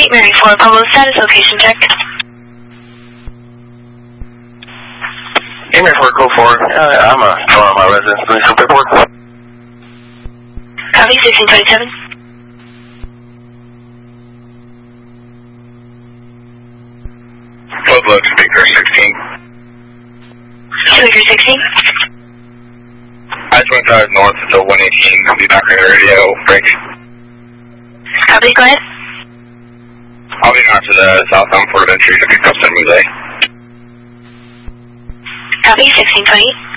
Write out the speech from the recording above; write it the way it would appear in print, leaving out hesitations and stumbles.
St. Mary 4, Pablo, status location check. St. Mary 4, code 4. I'm calling on my residence. Doing some paperwork. Copy, 1627. Pueblo, speaker 16. Speaker 16. I-25 north until 118. I'll be back on the radio. Break. Copy, go ahead. I'll be out to the southbound port of entry to pick up San Jose. Copy, 1620.